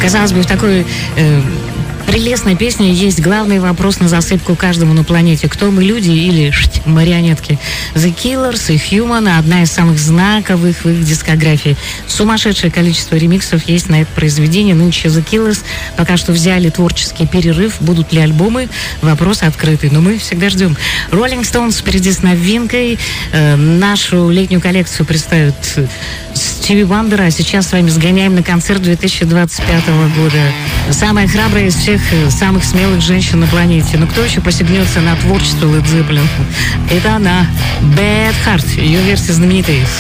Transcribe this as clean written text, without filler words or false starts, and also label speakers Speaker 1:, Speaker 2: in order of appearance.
Speaker 1: Казалось бы, в такой прелестной песне есть главный вопрос на засыпку каждому на планете. Кто мы, люди или марионетки? The Killers и Human — одна из самых знаковых в их дискографии. Сумасшедшее количество ремиксов есть на это произведение. Нынче The Killers пока что взяли творческий перерыв. Будут ли альбомы? Вопрос открытый, но мы всегда ждем. Rolling Stones впереди с новинкой. Нашу летнюю коллекцию представят Стиви Вандера. А сейчас с вами сгоняем на концерт 2025 года. Самая храбрая из всех самых смелых женщин на планете. Но кто еще посягнется на творчество Led Zeppelin? Это она, Bad Heart. Ее версия знаменитая.